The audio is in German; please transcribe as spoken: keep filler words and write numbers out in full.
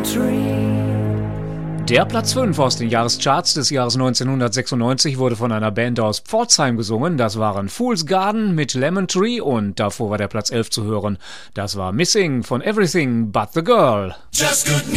Der Platz fünf aus den Jahrescharts des Jahres neunzehnhundertsechsundneunzig wurde von einer Band aus Pforzheim gesungen. Das waren Fool's Garden mit Lemon Tree und davor war der Platz elf zu hören. Das war Missing von Everything But the Girl. Just good